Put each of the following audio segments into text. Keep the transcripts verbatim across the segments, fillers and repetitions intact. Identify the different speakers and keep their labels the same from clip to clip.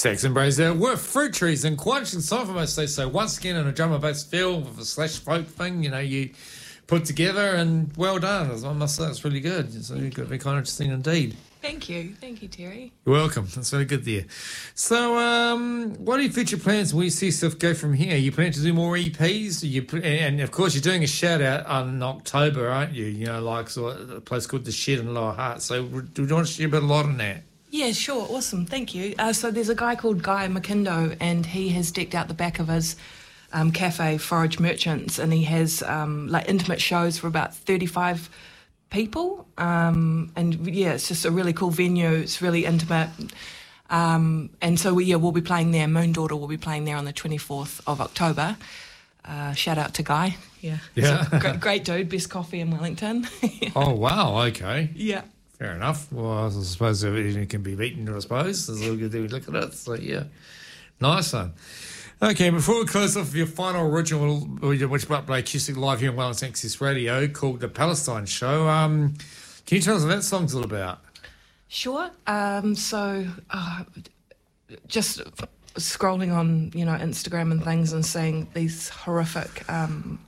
Speaker 1: Saxon Brazier with Fruit Trees, and quite interesting song for most days. So once again, in a drum and bass feel with a slash folk thing, you know, you put together, and well done. I must say, it's really good. It's really good, very kind of interesting indeed.
Speaker 2: Thank you. Thank you, Terry.
Speaker 1: You're welcome. That's really good there. So, um, what are your future plans? Where do you see stuff go from here? You plan to do more E Ps? You pl- and, of course, you're doing a shout-out on October, aren't you? You know, like sort of a place called The Shed in Lower Heart. So, do you want to share a bit a lot on that?
Speaker 2: Yeah, sure. Awesome. Thank you. Uh, so there's a guy called Guy McKindo, and he has decked out the back of his um, cafe, Forage Merchants, and he has um, like intimate shows for about thirty-five people. Um, and yeah, it's just a really cool venue. It's really intimate. Um, and so we, yeah, we'll be playing there. Moondaughter will be playing there on the twenty-fourth of October. Uh, shout out to Guy. Yeah.
Speaker 1: Yeah.
Speaker 2: Great, great dude. Best coffee in Wellington.
Speaker 1: Oh, wow. Okay.
Speaker 2: Yeah.
Speaker 1: Fair enough. Well, I suppose it can be beaten, I suppose. There's a good thing we look at it. So, yeah. Nice one. Okay, before we close off your final original, which we play acoustic live here on Wellington Access Radio, called The Palestine Show, um, can you tell us what that song's all about?
Speaker 2: Sure. Um, so, uh, just scrolling on, you know, Instagram and things and seeing these horrific um,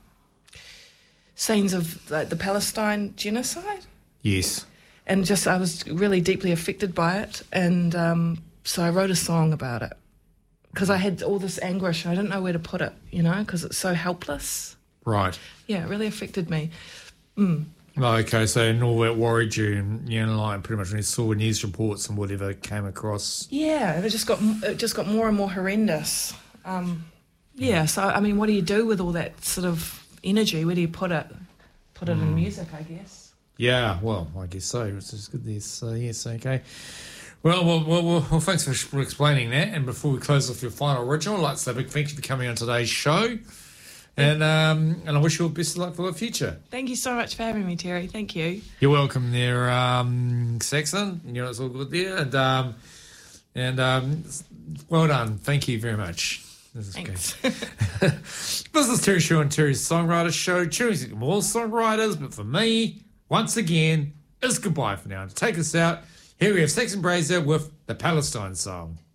Speaker 2: scenes of like, the Palestine genocide.
Speaker 1: Yes.
Speaker 2: And just, I was really deeply affected by it. And um, so I wrote a song about it because I had all this anguish. I didn't know where to put it, you know, because it's so helpless.
Speaker 1: Right.
Speaker 2: Yeah, it really affected me. Mm.
Speaker 1: Oh, okay, so all that worried you, and you know, like pretty much when you saw news reports and whatever came across.
Speaker 2: Yeah, it just got it just got more and more horrendous. Um, yeah, so I mean, what do you do with all that sort of energy? Where do you put it? Put it mm. in music, I guess.
Speaker 1: Yeah, well, I guess so. It's just good there. So, yes, okay. Well, well, well, well, well thanks for explaining that. And before we close off your final original, I'd like to say a big thank you for coming on today's show. And um, and I wish you all the best of luck for the future.
Speaker 2: Thank you so much for having me, Terry. Thank you.
Speaker 1: You're welcome there, um, Saxon. You know, it's all good there. And, um, and um, well done. Thank you very much. This is
Speaker 2: Thanks.
Speaker 1: Good. This is Terry Shaw and Terry's Songwriter Show. Choosing from all songwriters, but for me, once again, it's goodbye for now. To take us out, here we have Saxon Brazier with the Palestine song.